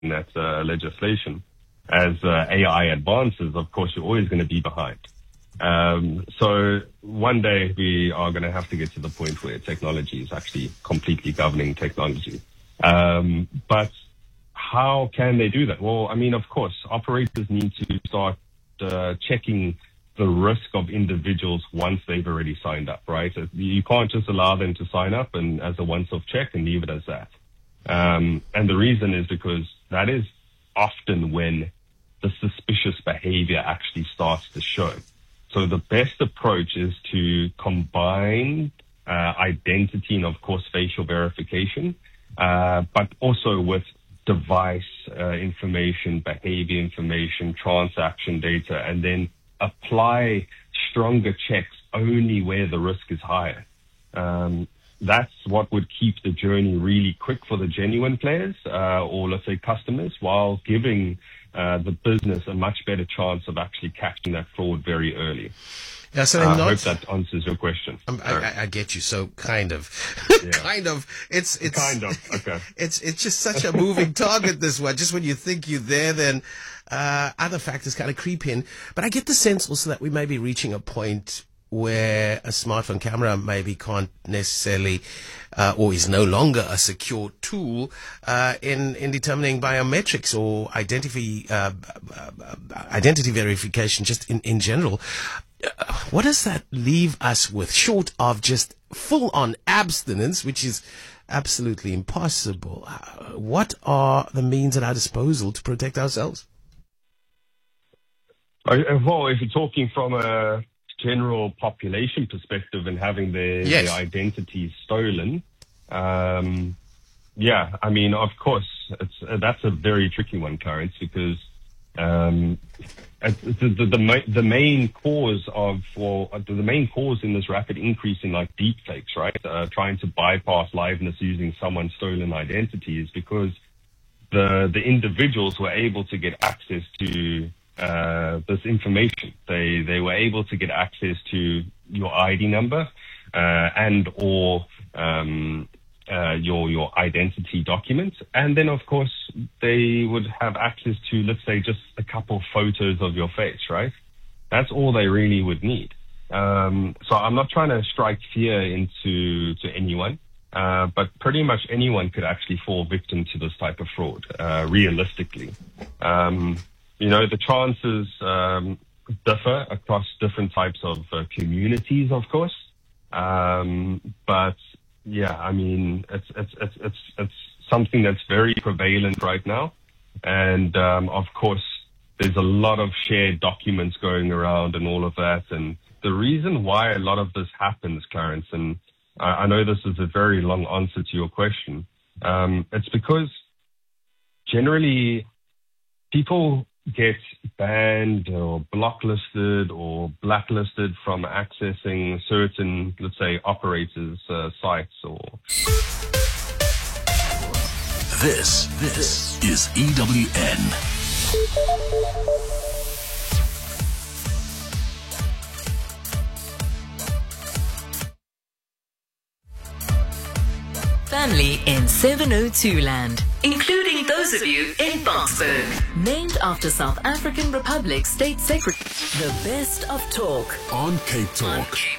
that legislation. As AI advances, of course, you're always going to be behind. So one day we are going to have to get to the point where technology is actually completely governing technology. But how can they do that? Well, I mean, of course, operators need to start checking the risk of individuals once they've already signed up, right? You can't just allow them to sign up and as a once-off check and leave it as that. And the reason is because that is often when the suspicious behavior actually starts to show. So the best approach is to combine identity and, of course, facial verification, but also with device information, behavior information, transaction data, and then apply stronger checks only where the risk is higher. That's what would keep the journey really quick for the genuine players, or let's say customers, while giving the business a much better chance of actually catching that fraud very early. Yeah, so I hope that answers your question. I get you. So kind of, Yeah. kind of. It's Kind of. Okay. It's just such a moving target. This one. Just when you think you're there, then other factors kind of creep in. But I get the sense also that we may be reaching a point where a smartphone camera maybe can't necessarily, or is no longer a secure tool in determining biometrics or identity verification, just in general. What does that leave us with, short of just full-on abstinence, which is absolutely impossible? What are the means at our disposal to protect ourselves? Well, if you're talking from a general population perspective and having their identities stolen, yeah, I mean, of course, that's a very tricky one, Clarence, because the main cause in this rapid increase in like deepfakes, right? Trying to bypass liveness using someone's stolen identity is because the individuals were able to get access to this information. They were able to get access to your ID number and or your identity documents, and then of course they would have access to, let's say, just a couple photos of your face, right? That's all they really would need. So I'm not trying to strike fear into anyone, but pretty much anyone could actually fall victim to this type of fraud, realistically. The chances differ across different types of communities, of course, but yeah, I mean, it's something that's very prevalent right now. And, of course, there's a lot of shared documents going around and all of that. And the reason why a lot of this happens, Clarence, and I know this is a very long answer to your question, it's because generally people get banned or blocklisted or blacklisted from accessing certain, let's say, operators' sites or... This is EWN. Family in 702 land, including those of you in Boksburg. Named after South African Republic State Secretary. The best of talk On Cape Talk.